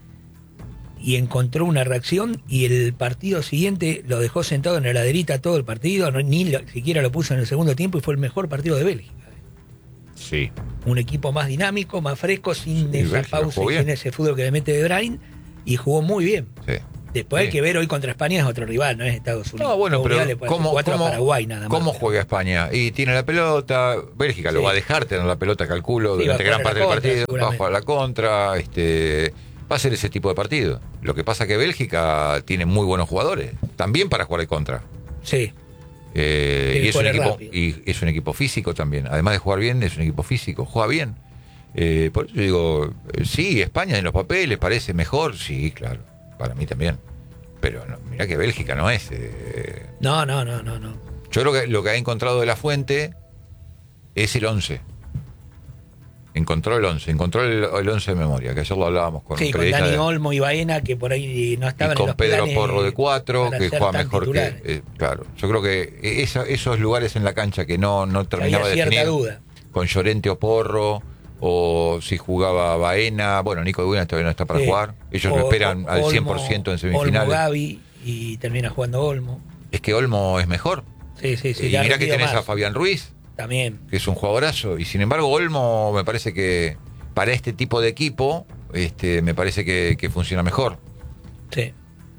y encontró una reacción, y el partido siguiente lo dejó sentado en la laderita todo el partido, siquiera lo puso en el segundo tiempo, y fue el mejor partido de Bélgica. Sí. Un equipo más dinámico, más fresco, sin Sí, esa Bélgica pausa jugó y bien. sin ese fútbol que le mete De Bruyne, y jugó muy bien. Sí. Después hay Sí. que ver, hoy contra España es otro rival, no es Estados Unidos. No, bueno, Uruguay pero le puede hacer ¿cómo, 4 a cómo, Paraguay nada más. ¿cómo pero- juega España? Y tiene la pelota, Bélgica lo Sí. va a dejar tener la pelota, calculo, Sí, durante va a gran jugar parte a del la contra, partido, va a seguramente. jugar a la contra, va a ser ese tipo de partido. Lo que pasa que Bélgica tiene muy buenos jugadores, también para jugar de contra. Sí, Y es un jugar equipo, rápido. y es un equipo físico también. Además de jugar bien, es un equipo físico, juega bien. Por eso digo, sí, España en los papeles parece mejor, sí, claro, para mí también. Pero no, mirá que Bélgica no es. no. Yo creo que lo que ha encontrado de la fuente es el 11. Encontró el 11, encontró el 11 de memoria, que ayer lo hablábamos con Sí, un con periodista Dani de- Olmo y Baena, que por ahí no y estaban en con los Pedro planes Porro de 4, para que ser juega tan mejor titulares. que. Claro, yo creo que esos lugares en la cancha que no terminaba de Había cierta definir, duda. con Llorente o Porro, o si jugaba Baena, bueno, Nico de Buena todavía no está para Sí. jugar, ellos O- lo esperan al Olmo- 100% en Olmo semifinales. Gavi, y termina jugando Olmo. Es que Olmo es mejor. Sí, Y le ha mirá que rendido tenés más. a Fabián Ruiz, También. que es un jugadorazo, y sin embargo Olmo me parece que para este tipo de equipo me parece que funciona mejor, Sí.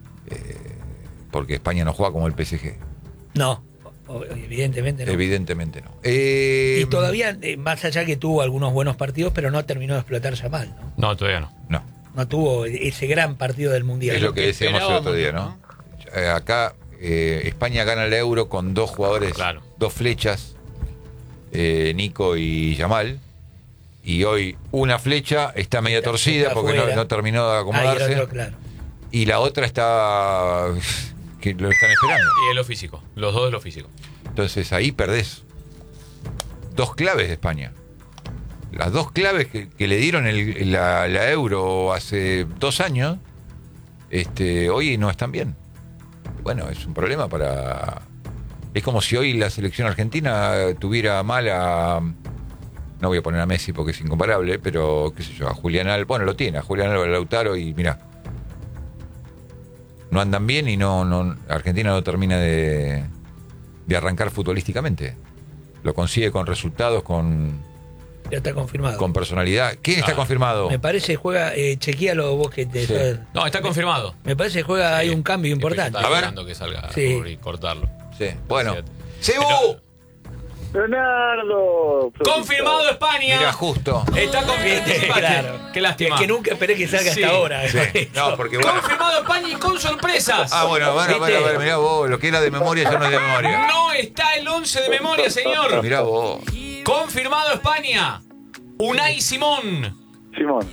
porque España no juega como el PSG. No, evidentemente no. Evidentemente no. Y todavía, más allá que tuvo algunos buenos partidos, pero no terminó de explotar Yamal, ¿no? No, todavía no. No, No tuvo ese gran partido del Mundial. es lo que decíamos el otro día, esperábamos, ¿no? Acá España gana el Euro con dos jugadores, Claro. dos flechas, Nico y Yamal. Y hoy una flecha está media Está torcida porque afuera. no terminó de Ah, y el acomodarse. otro, claro. Y la otra está que lo están esperando. Y es lo físico. Los dos de lo físico. Entonces ahí perdés dos claves de España. Las dos claves que le dieron la Euro hace 2 años, hoy no están bien. Bueno, es un problema para... Es como si hoy la selección argentina tuviera mal a... No voy a poner a Messi porque es incomparable, pero qué sé yo, a Julián Álvarez. Bueno, lo tiene, a Julián Álvarez, Lautaro, y mirá. No andan bien y Argentina no termina de arrancar futbolísticamente. Lo consigue con resultados, con Ya está confirmado. con personalidad. ¿Quién está confirmado? Me parece juega, chequealo vos que te... Sí. No, está confirmado. Me parece que juega, hay un cambio importante. Está A ver. esperando que salga Sí. y cortarlo. Sí. Bueno. Fíjate. ¡Cebú! Leonardo. Confirmado España. Mira, justo. Está confirmado. Claro. Qué lástima. Es que nunca esperé que salga Sí. hasta ahora. Sí. No, porque bueno. Confirmado España y con sorpresas. Ah, bueno, a ver, mirá vos, lo que era de memoria ya no es de memoria. No está el 11 de memoria, señor. Mirá vos. Confirmado España. Unai Simón. Simón.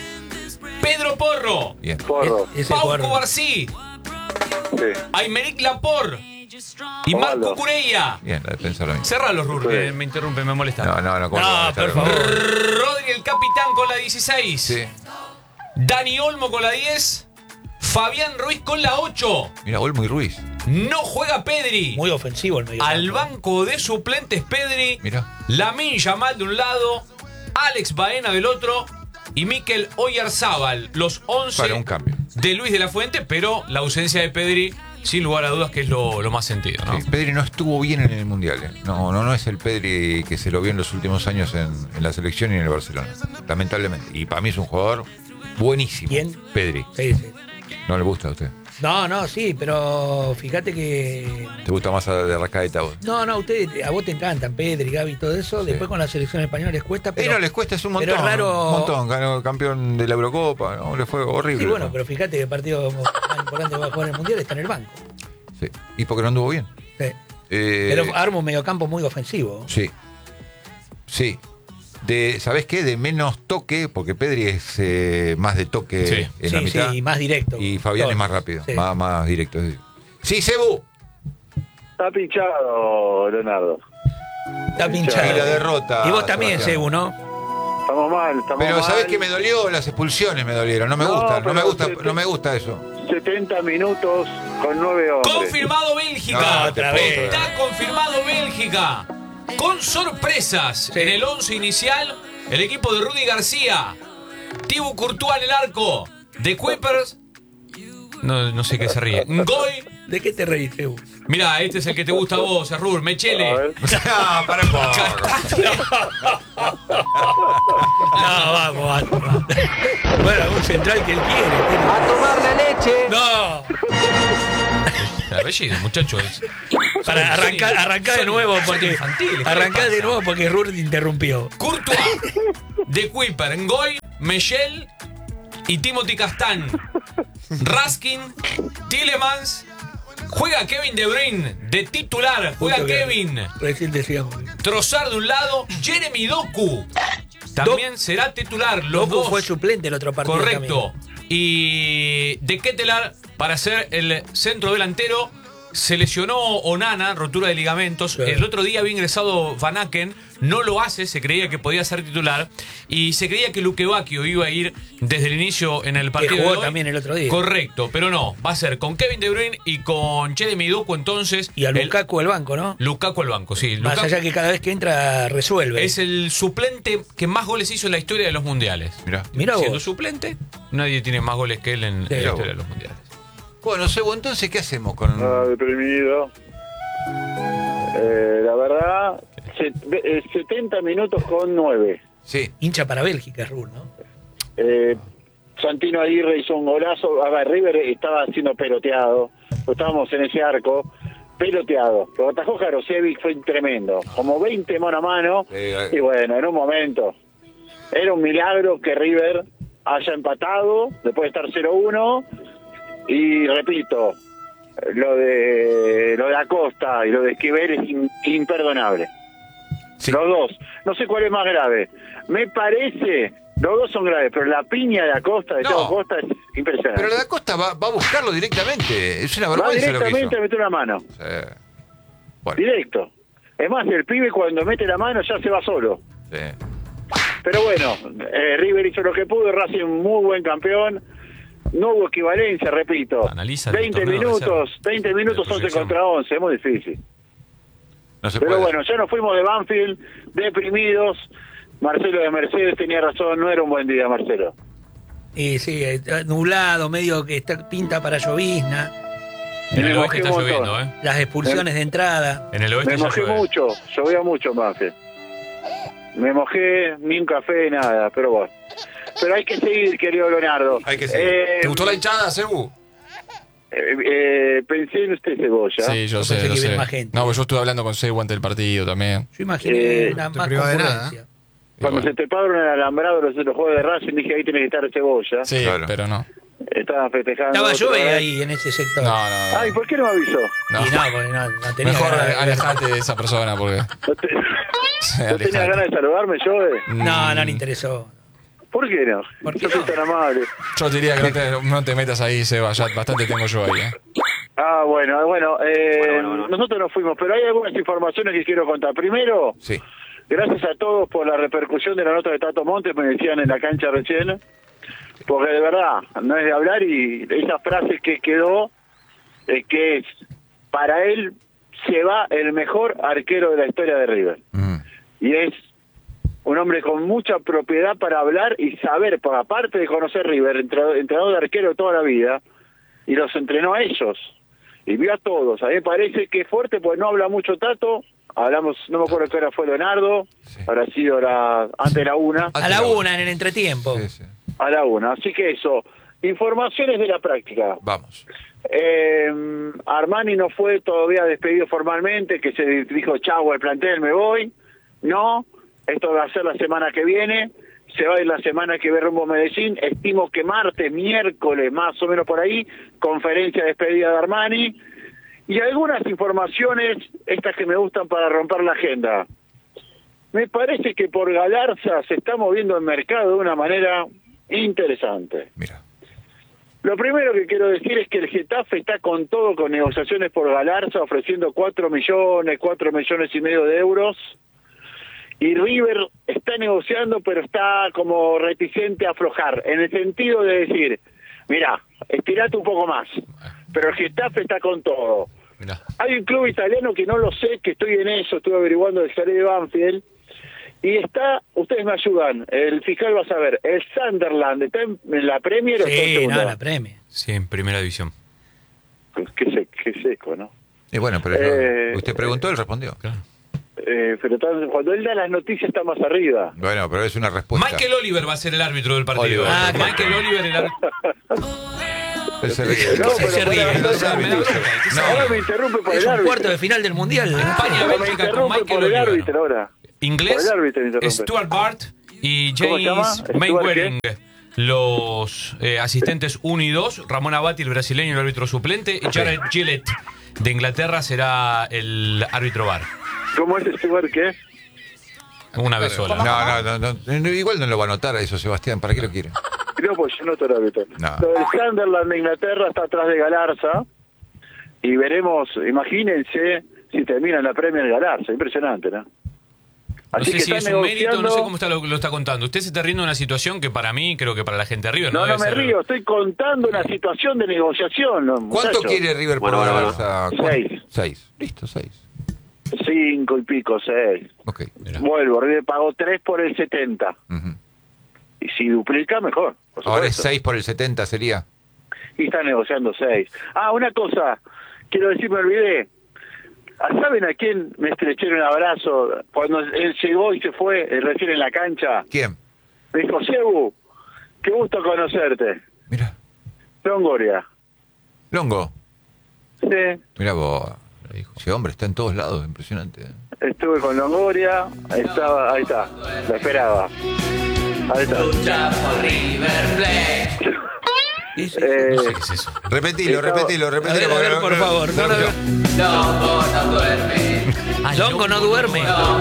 Pedro Porro. Bien. Porro. Ese Pau jugador. Cubarsí. Sí. Aymeric Laporte. Y Marco Osvaldo. Cureia. Bien, la defensa lo mismo. Cerralo, Rur, que me interrumpe, me molesta. No, ¿cómo No, lo por voy a favor. Rodri, el capitán, con la 16. Sí. Dani Olmo con la 10. Fabián Ruiz con la 8. Mira, Olmo y Ruiz. No juega Pedri. Muy ofensivo el medio. Al banco de suplentes Pedri. Mirá. Lamine Yamal de un lado. Alex Baena del otro. Y Mikel Oyarzábal. Los 11 Para un cambio. de Luis de la Fuente. Pero la ausencia de Pedri, sin lugar a dudas, que es lo más sentido, ¿no? Sí, Pedri no estuvo bien en el Mundial. No es el Pedri que se lo vio en los últimos años en la selección y en el Barcelona. Lamentablemente. Y para mí es un jugador buenísimo. ¿Quién? Pedri. Sí, sí. ¿No le gusta a usted? No, sí, pero fíjate que... ¿Te gusta más de Rascaeta vos? No, a vos te encantan, Pedri, Gavi y todo eso. Sí. Después con la selección española les cuesta, pero... no les cuesta, es un montón. pero es raro- Un montón. Ganó campeón de la Eurocopa. No, le fue horrible. Sí, bueno, pero fíjate que el partido más importante que va a jugar en el Mundial está en el banco. Sí. ¿Y porque no anduvo bien? Sí. Pero arma un mediocampo muy ofensivo. Sí. Sí. ¿Sabés qué? De menos toque, porque Pedri es más de toque Sí. en la Sí, mitad. sí, y más directo. Y Fabián es más rápido, Sí. más directo. Sí, Cebu. Está pinchado, Leonardo. Está pinchado. Y la derrota. Y vos también, Sebastián. Sebu, ¿no? Estamos mal, estamos Pero mal. ¿sabés qué me dolió? Las expulsiones me dolieron. No me No, gusta, pero no me gusta eso. 70 minutos con 9 hombres. Confirmado Bélgica. No, otra te vez. puedo creer. Está confirmado Bélgica. Con sorpresas. Sí. En el 11 inicial, el equipo de Rudy García. Thibaut Courtois en el arco. De Kuipers. No sé qué se ríe. Ngoy. ¿De qué te reís, Sebu? Mirá, este es el que te gusta a vos, Rur. A Mechele. ver. Ah, para un poco. No, vamos. Bueno, un central que él quiere. A tomar la leche. No, El apellido, muchacho. para arrancar de nuevo porque infantiles. arrancar de nuevo porque Rudy interrumpió. Courtois. De Kuiper. Ngoy. Mechel. Y Timothy Castan. Raskin. Tielemans. Juega Kevin De Bruyne de titular. Juega Justo que Kevin. Recién decíamos. Trossard de un lado. Jeremy Doku. También será titular. Los Doku dos. fue suplente el otro partido. Correcto. también. Y de Ketelaar para ser el centro delantero. Se lesionó Onana, rotura de ligamentos. Sí. El otro día había ingresado Van Aken. No lo hace, se creía que podía ser titular. Y se creía que Luque Bacchio iba a ir desde el inicio en el partido. jugó de hoy. también el otro día. Correcto, pero no. Va a ser con Kevin De Bruyne y con Jeremy Doku entonces. Y a Lukaku el banco, ¿no? Lukaku al banco, sí. Más Lukaku allá que cada vez que entra resuelve. es el suplente que más goles hizo en la historia de los mundiales. Mirá Siendo vos. suplente, nadie tiene más goles que él en Sí. la historia de los mundiales. Bueno, Cebu, entonces, ¿qué hacemos con...? Deprimido. La verdad, 70 minutos con 9. Sí. Hincha para Bélgica, Rudy, ¿no? Santino Aguirre hizo un golazo. A ver, River estaba siendo peloteado. Estábamos en ese arco, peloteado. Lo atajó Jarosevic, fue tremendo. Como 20 mano a mano. Y bueno, en un momento. Era un milagro que River haya empatado, después de estar 0-1. Y repito, lo de Acosta y lo de Esquivel es imperdonable. Sí. Los dos. No sé cuál es más grave. Me parece, los dos son graves, pero la piña de Acosta, de No. Thiago Costa, es impresionante. Pero la da Costa va a buscarlo directamente. Es una Va vergüenza lo que directamente hizo. a meter una mano. Bueno, Directo. Es más, el pibe cuando mete la mano ya se va solo. sí. Pero bueno, River hizo lo que pudo, Racing muy buen campeón. No hubo equivalencia, repito. Analiza el 20 torneo de minutos, reserva. 20 minutos, De 11 proyección. contra 11, es muy difícil. No se Pero puede. bueno, ya nos fuimos de Banfield, deprimidos. Marcelo de Mercedes tenía razón, no era un buen día, Marcelo. Y sí, nublado, medio que está pinta para llovizna. En el Me oeste mojé está un montón. lloviendo, ¿eh? Las expulsiones de entrada. En el Me oeste ya mojé llueve. mucho, llovía mucho en Banfield. Me mojé, ni un café, nada, pero bueno. Pero hay que seguir, querido Leonardo. Hay que seguir. ¿Te gustó la hinchada, Cebu? Pensé en usted, Cebolla. Sí, yo sé, pensé yo que iba sé. más gente. No, pues yo estuve hablando con Cebu antes del partido también. Yo imaginé una te más privó de nada. concurrencia. Cuando se te pagan el alambrado los juegos de Racing, dije ahí tiene que estar Cebolla. Sí, Claro. pero no. Estaban festejando. Estaba yo otra vez. ahí en ese sector. No, no, no. Ay, ¿por qué no me avisó? No. Y no, porque no tenía Mejor ganas de- alejate de esa persona porque. ¿No, te- Sí, ¿no tenía alejate. ganas de saludarme, yo? No le interesó. ¿Por qué no? ¿Por qué Yo soy no? tan amable. Yo te diría que no te metas ahí, Seba. Ya bastante tengo yo ahí, Bueno, nosotros nos fuimos, pero hay algunas informaciones que quiero contar. Primero, Sí. gracias a todos por la repercusión de la nota de Tato Montes, me decían en la cancha recién, porque de verdad, no es de hablar, y esa frase que quedó, que es, para él se va el mejor arquero de la historia de River. Y es un hombre con mucha propiedad para hablar y saber, por aparte de conocer River, entrenador de arquero de toda la vida, y los entrenó a ellos, y vio a todos. A mí me parece que es fuerte, porque no habla mucho Tato. Hablamos, no me acuerdo qué hora fue Leonardo, habrá sido antes de la 1. A la una, en el entretiempo. Sí, sí. A la 1, así que eso. Informaciones de la práctica. Vamos. Armani no fue todavía despedido formalmente, que se dijo chau al plantel, me voy. No, esto va a ser la semana que viene. Se va a ir la semana que viene rumbo a Medellín. Estimo que martes, miércoles, más o menos por ahí, conferencia de despedida de Armani. Y algunas informaciones, estas que me gustan para romper la agenda. Me parece que por Galarza se está moviendo el mercado de una manera interesante. Mira. Lo primero que quiero decir es que el Getafe está con todo, con negociaciones por Galarza, ofreciendo 4 millones y medio de euros. Y River está negociando, pero está como reticente a aflojar, en el sentido de decir, mira, estirate un poco más. Pero el Getafe está con todo. Mirá. Hay un club italiano que no lo sé, que estoy en eso, estuve averiguando el Saré de Banfield, y está, ustedes me ayudan, el fiscal va a saber, el Sunderland, ¿está en la Premier o está en Sí, segunda? no, la premia. Sí, en primera división. Pues qué seco, ¿no? Y bueno, pero usted preguntó, él respondió. Claro. Pero cuando él da las noticias está más arriba. Bueno, pero es una respuesta. Michael Oliver va a ser el árbitro del partido. Oliver. Michael Oliver, el árbitro. Él se ríe. No, Se pero ríe, pará, no pará, sabe. pará. Ahora me interrumpe por Es el un árbitro. cuarto de final del mundial. España, Ahora me Bélgica con interrumpe Michael por el Oliver. árbitro ahora. Por Inglés, el árbitro me interrumpe. Stuart Bart y ¿Cómo se llama? James ¿Stuart Mayweather. Los asistentes 1 y 2, Ramón Abati, el brasileño, el árbitro suplente, y Jared Gillett de Inglaterra será el árbitro VAR. ¿Cómo es Stuart qué? Una vez sola. No, igual no lo va a notar a eso, Sebastián. ¿Para qué lo quiere? No, pues yo noto el árbitro. No. Lo del Sunderland de Inglaterra está atrás de Galarza. Y veremos, imagínense si termina en la Premier Galarza. Impresionante, ¿no? No Así sé que si es están un mérito, no sé negociando. cómo lo está contando. Usted se está riendo de una situación que para mí, creo que para la gente de River, No, debe no me ser- río, estoy contando una situación de negociación. ¿no, ¿Cuánto muchachos? quiere River por Bueno, bueno, Galarza? bueno. 6. 6. Listo, 6. 5 y pico, 6. Ok. Mirá. Vuelvo, River pagó 3 por el 70. Ujú. Y si duplica, mejor. por Ahora es supuesto. 6 por el 70 sería. Y está negociando 6. Una cosa, quiero decir, me olvidé. ¿Saben a quién me estreché en un abrazo cuando él llegó y se fue recién en la cancha? ¿Quién? Me dijo, Cebu, qué gusto conocerte. Mira. Longoria. Longo. Sí, Mira vos. Ese hombre está en todos lados, impresionante. estuve con Longoria, ahí está, la esperaba. Ahí está. Sí, sí. No sé qué es eso. Repetilo, repetilo, A repetilo. ver, por favor. Longo no duerme.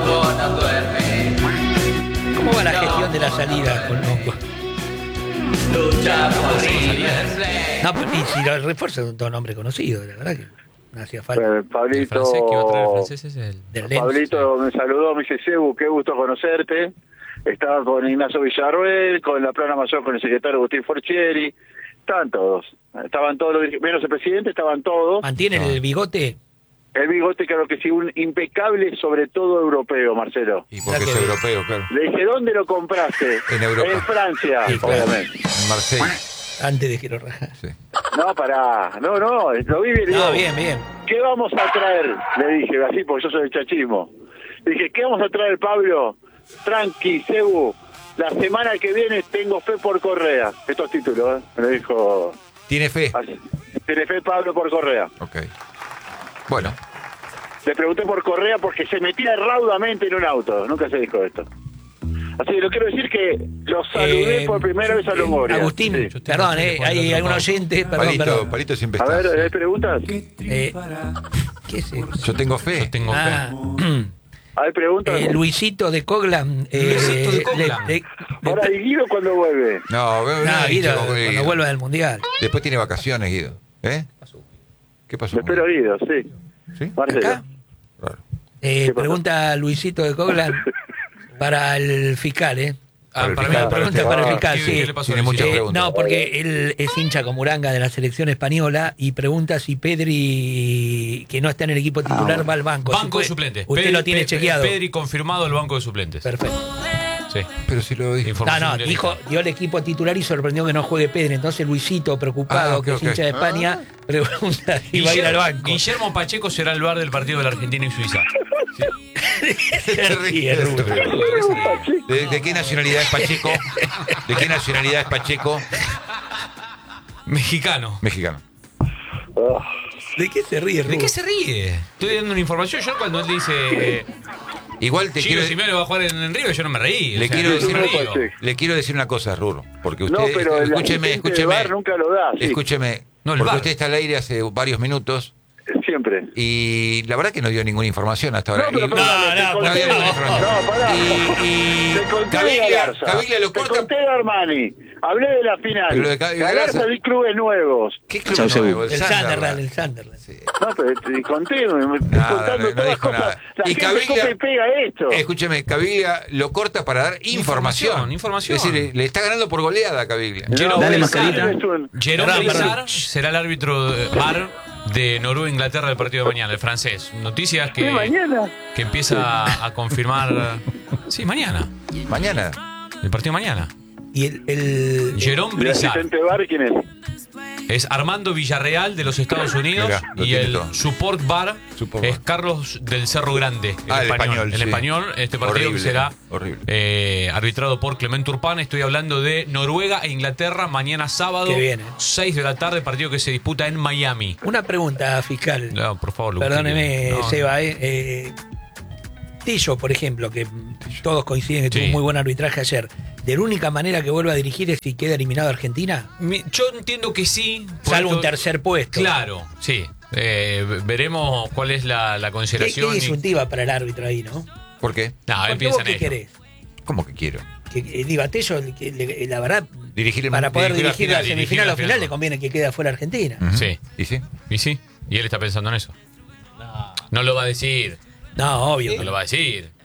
¿Cómo va la gestión de la salida con Longo? No, pero y si los refuerzos son todo nombre conocido, la verdad que no hacía falta. El Pablito, francés que iba a traer el francés es el... Del Lens. Pablito me saludó, me dice, Cebu, qué gusto conocerte. Estaba con Ignacio Villarruel, con la plana mayor, con el secretario Agustín Forchieri. Estaban todos, menos el presidente, estaban todos. ¿Mantienen el bigote? El bigote, creo que sí, un impecable, sobre todo europeo, Marcelo. Y porque es europeo, claro. Le dije, ¿dónde lo compraste? En Europa. En Francia, Sí, claro. obviamente. En Marsella. Antes de que lo raja. Sí. No, pará, no, lo vi bien. No, digo, bien, bien. ¿Qué vamos a traer? Le dije, así porque yo soy el chachismo. Le dije, ¿qué vamos a traer, Pablo? tranqui, Cebu. La semana que viene tengo fe por Correa. Estos títulos, me lo dijo. ¿Tiene fe? Tiene fe Pablo por Correa. Ok. Bueno. Le pregunté por Correa porque se metía raudamente en un auto. Nunca se dijo esto. Así que lo quiero decir que lo saludé por primera vez a Longoria. Agustín, Sí. perdón, hay algún oyente, perdón. Palito siempre A está. ver, ¿hay preguntas? ¿Qué es eso? Yo tengo fe. ¿Hay preguntas? Luisito de Coglan. Luisito de Coglan. Ahora, ¿y Guido cuándo vuelve? No, Guido, cuando vuelva del Mundial. Después tiene vacaciones, Guido. ¿Qué pasó? Me espero Guido, sí. ¿Sí? Marcelo. ¿Acá? Pregunta Luisito de Coglan para el fiscal, Pregunta para el fiscal, sí. ¿Qué le pasó? Tiene muchas preguntas. No, porque él es hincha como Uranga de la selección española y pregunta si Pedri, que no está en el equipo titular, va al banco. Banco de suplentes. Usted lo tiene chequeado. Pedri confirmado el banco de suplentes. Perfecto. Sí. Pero si lo dije. No, dio el equipo titular y sorprendió que no juegue Pedri. Entonces Luisito, preocupado, que es hincha de España, pregunta si va a ir al banco. Guillermo Pacheco será el VAR del partido de la Argentina y Suiza. Se ríe, ¿De qué nacionalidad es Pacheco? ¿De qué nacionalidad es Pacheco? Mexicano. Mexicano. ¿De qué se ríe, ¿De qué se ríe? Estoy dando una información. Yo cuando él dice... Igual te Chino quiero... Simeone va a jugar en River, yo no me reí. Le quiero decir una cosa, Rurro, porque usted... No, pero escúcheme. nunca lo da. Sí. Escúcheme, No, el porque VAR. usted está al aire hace varios minutos Siempre. y la verdad que no dio ninguna información hasta ahora. No, pero No dio ninguna información. pará. Y Te conté de Galarza. Caviglia lo Te corta... conté de Armani. Hablé de la Pero lo final. de Galarza- Galarza vi clubes nuevos. ¿Qué club nuevo? El Sunderland, Sí. No, pero te conté, me estoy Nada, contando no todas las dijo cosas. nada. La Y gente Caviglia- copia y pega esto. Escúcheme, Caviglia lo corta para dar información. Información. Es decir, le está ganando por goleada a Caviglia. Jerome mascarita. Brizard será el árbitro VAR de Noruega-Inglaterra del partido de mañana, el francés. Noticias ¿Qué, mañana? que empieza a confirmar. Sí, mañana. Mañana. El partido mañana. Y el Jerome ¿El Brizard asistente de VAR quién es? es Armando Villarreal de los Estados Unidos. Mirá, lo y tiene el todo. support VAR Support es VAR. Carlos del Cerro Grande, El español, el sí. español, este partido Horrible, que será horrible. arbitrado por Clemente Urpán. Estoy hablando de Noruega e Inglaterra mañana sábado, Qué bien, 6 de la tarde, partido que se disputa en Miami. Una pregunta, fiscal. No, por favor, Luqui. Perdóneme, No, Seba. Tillo, por ejemplo, que todos coinciden que tuvo Sí. un muy buen arbitraje ayer. ¿De la única manera que vuelva a dirigir es si queda eliminado Argentina? Yo entiendo que sí. por Salvo esto- un tercer puesto. Claro, sí. Veremos cuál es la ¿Qué consideración. disyuntiva para el árbitro ahí, no? ¿Por qué? No, Porque empieza vos en qué ello. querés. ¿Cómo que quiero? Digo, a Tello, la verdad, Dirigir el- para poder dirigir la dirigir semifinal la o final final. le conviene que quede afuera Argentina. Ujú. Sí. ¿Y sí? ¿Y sí? Y él está pensando en eso. No lo va a decir. No, obvio. No lo va a decir.